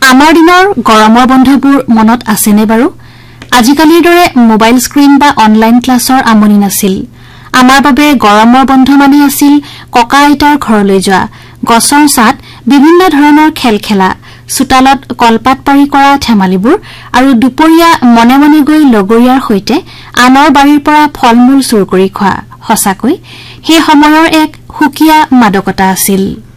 আমাৰ দিনৰ গৰমৰ বন্ধবোৰ মনত আছেনে বাৰু? আজিকালিৰ দৰে মোবাইল স্ক্ৰীন বা অনলাইন ক্লাছৰ আমনি নাছিল। আমাৰ বাবে গৰমৰ বন্ধ মানে আছিল ককা আইতাৰ ঘৰলৈ যোৱা, গছৰ ছাঁত বিভিন্ন ধৰণৰ খেল খেলা, চোতালত কলপাত পাৰি কৰা ধেমালিবোৰ আৰু দুপৰীয়া মনে মনে গৈ লগৰীয়াৰ সৈতে আনৰ বাৰীৰ পৰা ফল-মূল চুৰ কৰি খোৱা। সঁচাকৈ সেই সময়ৰ এক সুকীয়া মাদকতা আছিল।